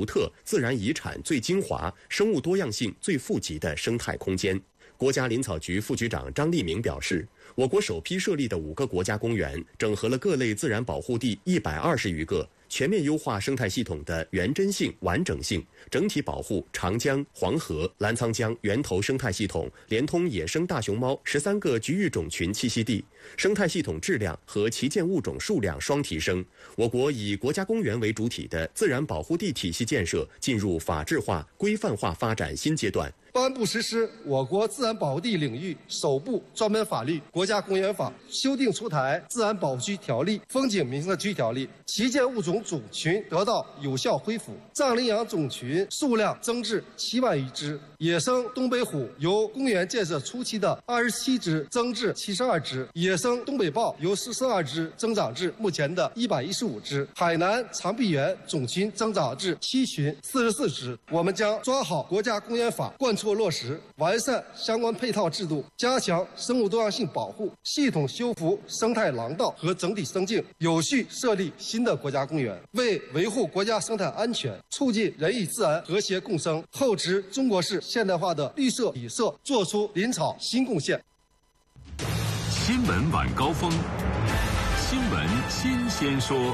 独特、自然遗产最精华、生物多样性最富集的生态空间。国家林草局副局长张立明表示，我国首批设立的5个国家公园，整合了各类自然保护地120余个，全面优化生态系统的原真性、完整性，整体保护长江、黄河、澜沧江源头生态系统，连通野生大熊猫13个局域种群栖息地，生态系统质量和旗舰物种数量双提升。我国以国家公园为主体的自然保护地体系建设进入法治化、规范化发展新阶段。 颁布实施我国自然保护地领域首部专门法律《国家公园法》，修订出台《自然保护区条例》《风景名胜区条例》，旗舰物种种群得到有效恢复，藏羚羊种群数量增至7万余只，野生东北虎由公园建设初期的27只增至72只，野生东北豹由42只增长至目前的115只，海南长臂猿种群增长至7群44只。我们将抓好国家公园法贯彻落实，完善相关配套制度，加强生物多样性保护，系统修复生态廊道和整体生境，有序设立新的国家公园，为维护国家生态安全、促进人与自然和谐共生，厚植中国式现代化的绿色底色，做出林草新贡献。 新闻晚高峰，新闻新鲜说。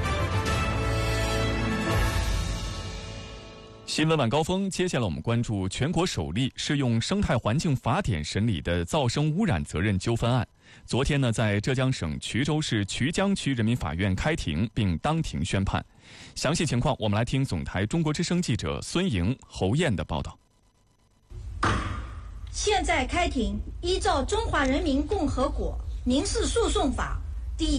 新闻晚高峰，接下来我们关注全国首例适用生态环境法典审理的噪声污染责任纠纷案。昨天呢，在浙江省衢州市衢江区人民法院开庭并当庭宣判。详细情况，我们来听总台中国之声记者孙莹、侯燕的报道。 现在开庭，依照《中华人民共和国民事诉讼法》第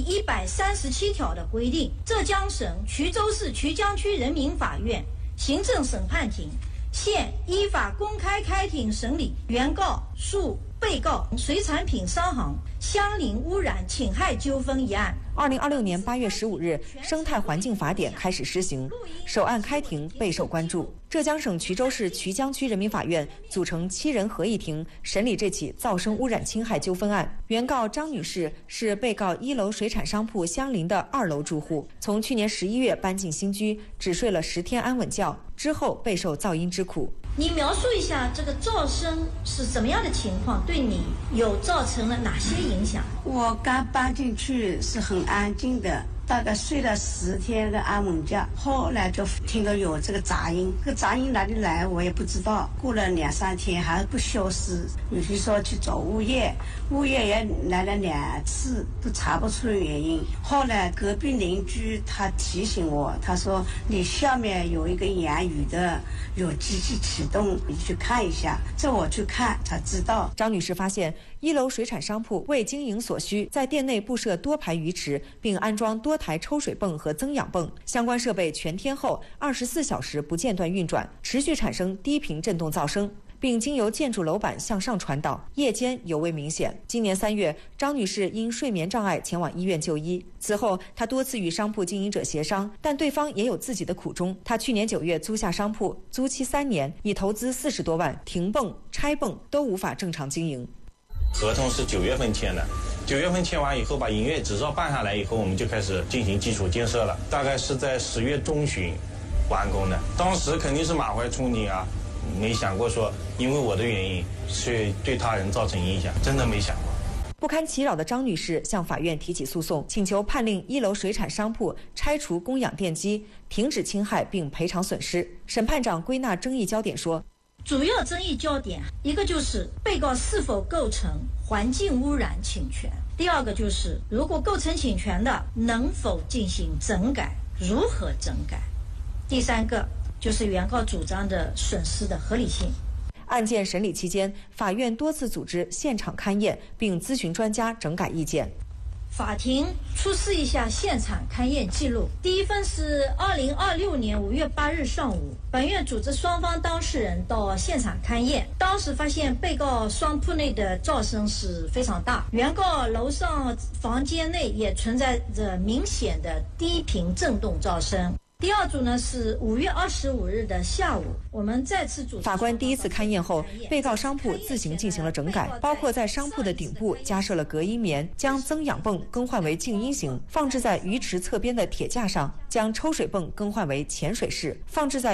137条的规定，浙江省衢州市衢江区人民法院行政审判庭现依法公开开庭审理原告诉被告水产品商行相邻污染侵害纠纷一案。 2026年8月15日，生态环境法典开始施行，首案开庭备受关注。浙江省衢州市衢江区人民法院组成7人合议庭审理这起噪声污染侵害纠纷案。原告张女士是被告1楼水产商铺相邻的2楼住户，从去年11月搬进新居，只睡了10天安稳觉，之后备受噪音之苦。 你描述一下这个噪声是什么样的情况，对你有造成了哪些影响？ 我刚搬进去是很安静的，大概睡了10天的安稳觉，后来就听到有这个杂音，这个杂音哪里来我也不知道。过了2、3天还不消失，有些说去找物业，物业也来了2次，都查不出原因。后来隔壁邻居他提醒我，他说你下面有一个养鱼的有机器启动，你去看一下。这我去看才知道。 张女士发现1楼水产商铺为经营所需，在店内布设多排鱼池，并安装多台抽水泵和增氧泵，相关设备全天候24小时不间断运转，持续产生低频振动噪声，并经由建筑楼板向上传导，夜间尤为明显。今年3月，张女士因睡眠障碍前往医院就医，此后她多次与商铺经营者协商，但对方也有自己的苦衷。她去年9月租下商铺，租期3年，已投资40多万，停泵、拆泵都无法正常经营。 合同是9月份签的，9月份签完以后，把营业执照办下来以后，我们就开始进行基础建设了，大概是在10月中旬完工的。当时肯定是满怀憧憬啊，没想过说因为我的原因去对他人造成影响，真的没想过。 不堪其扰的张女士向法院提起诉讼，请求判令1楼水产商铺拆除供氧电机，停止侵害并赔偿损失。审判长归纳争议焦点说， 主要争议焦点一个就是被告是否构成环境污染侵权，第二个就是如果构成侵权的能否进行整改，如何整改，第三个就是原告主张的损失的合理性。 案件审理期间，法院多次组织现场勘验，并咨询专家整改意见。 法庭出示一下现场勘验记录。第一份是2026年5月8日上午，本院组织双方当事人到现场勘验，当时发现被告商铺内的噪声是非常大，原告楼上房间内也存在着明显的低频振动噪声。第二组呢是5月25日的下午，我们再次组织。 法官第一次勘验后，被告商铺自行进行了整改，包括在商铺的顶部加设了隔音棉，将增氧泵更换为静音型，放置在鱼池侧边的铁架上，将抽水泵更换为潜水式，放置在